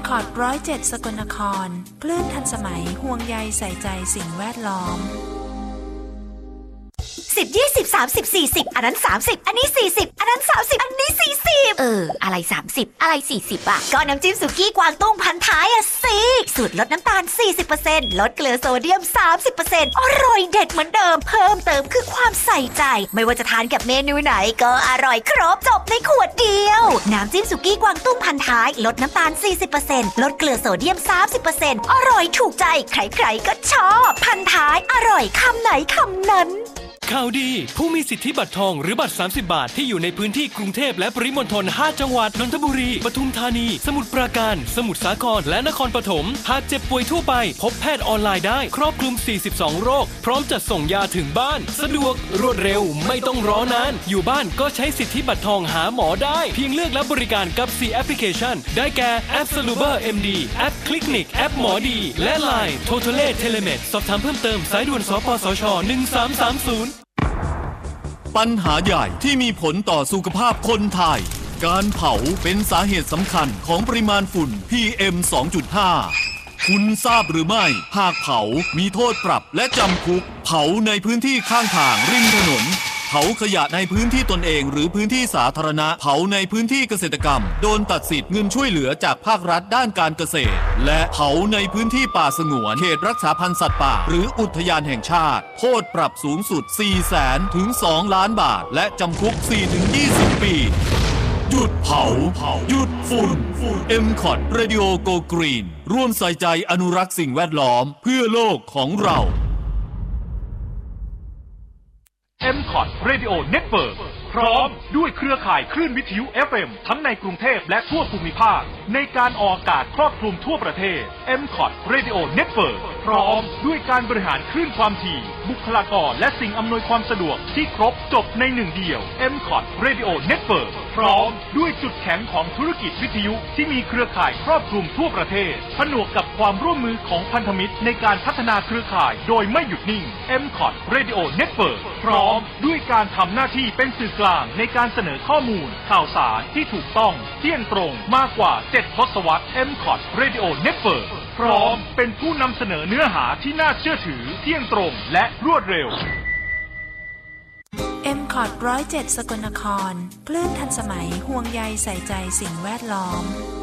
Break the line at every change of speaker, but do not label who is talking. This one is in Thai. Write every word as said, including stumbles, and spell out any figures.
คอร์ด หนึ่งศูนย์เจ็ด สกลนครคลื่นทันสมัยห่วงใยใส่ใจสิ่งแวดล้อม
สิบ ยี่สิบ สามสิบ สี่สิบอันนั้นสามสิบอันนี้สี่สิบอันนั้นสามสิบอันนี้สี่สิบเอออะไรสามสิบอะไรสี่สิบอ่ะก็น้ำจิ้มสุกี้กวางตุ้งพันท้ายอ่ะสิสูตรลดน้ำตาล สี่สิบเปอร์เซ็นต์ ลดเกลือโซเดียม สามสิบเปอร์เซ็นต์ อร่อยเด็ดเหมือนเดิมเพิ่มเติมคือความใส่ใจไม่ว่าจะทานกับเมนูไหนก็อร่อยครบจบในขวดเดียวน้ำจิ้มสุกี้กวางตุ้งพันท้ายลดน้ำตาล สี่สิบเปอร์เซ็นต์ ลดเกลือโซเดียม สามสิบเปอร์เซ็นต์ อร่อยถูกใจใครๆก็ชอบพันท้ายอร่อยคำไหนคำนั้น
ข่าวดีผู้มีสิทธิบัตรทองหรือบัตรสามสิบบาทที่อยู่ในพื้นที่กรุงเทพและปริมณฑลห้าจังหวัดนนทบุรีปทุมธานีสมุทรปราการสมุทรสาครและนครปฐมหากเจ็บป่วยทั่วไปพบแพทย์ออนไลน์ได้ครอบคลุมสี่สิบสองโรคพร้อมจัดส่งยาถึงบ้านสะดวกรวดเร็วไม่ต้องรอนานอยู่บ้านก็ใช้สิทธิบัตรทองหาหมอได้เพียงเลือกและบริการกับสี่แอปพลิเคชันได้แก่แอป Saluber เอ็ม ดี แอป Clinic แอปหมอดีและ ไลน์ Totale Telemed สอบถามเพิ่มเติมสายด่วนสปสชหนึ่งสามสามศูนย์
ปัญหาใหญ่ที่มีผลต่อสุขภาพคนไทยการเผาเป็นสาเหตุสำคัญของปริมาณฝุ่น พี เอ็ม สองจุดห้า คุณทราบหรือไม่หากเผามีโทษปรับและจำคุกเผาในพื้นที่ข้างทางริมถนนเผาขยะในพื้นที่ตนเองหรือพื้นที่สาธารณะเผาในพื้นที่เกษตรกรรมโดนตัดสิทธิ์เงินช่วยเหลือจากภาครัฐด้านการเกษตรและเผาในพื้นที่ป่าสงวนเขตรักษาพันธุ์สัตว์ป่าหรืออุทยานแห่งชาติโทษปรับสูงสุด สี่แสน ถึง สอง ล้านบาทและจำคุก สี่ถึงยี่สิบ ปีหยุดเผาหยุดฝุ่น เอ็ม คอท Radio Go Green ร่วมใส่ใจอนุรักษ์สิ่งแวดล้อมเพื่อโลกของเรา
เอ็ม คอท Radio Network พร้อมด้วยเครือข่ายคลื่นวิทยุ เอฟ เอ็ม ทั้งในกรุงเทพและทั่วภูมิภาคในการออกอากาศครอบคลุมทั่วประเทศ เอ็ม คอท Radio Network พร้อมด้วยการบริหารคลื่นความถี่บุคลากรและสิ่งอำนวยความสะดวกที่ครบจบในหนึ่งเดียว เอ็ม คอท Radio Network พร้อมด้วยจุดแข็งของธุรกิจวิทยุที่มีเครือข่ายครอบคลุมทั่วประเทศผนวกกับความร่วมมือของพันธมิตรในการพัฒนาเครือข่ายโดยไม่หยุดนิ่ง เอ็ม คอท Radio Network พร้อมด้วยการทำหน้าที่เป็นสื่อกลางในการเสนอข้อมูลข่าวสารที่ถูกต้องเที่ยงตรงมากกว่าเจ็ดทศวรรษ เอ็ม คอท Radio Network พร้อมเป็นผู้นำเสนอเนื้อหาที่น่าเชื่อถือเที่ยงตรงและรวดเร็ว
เอ็ม คอร์ด หนึ่งศูนย์เจ็ด สกลนครคลื่นทันสมัยห่วงใยใส่ใจสิ่งแวดล้อม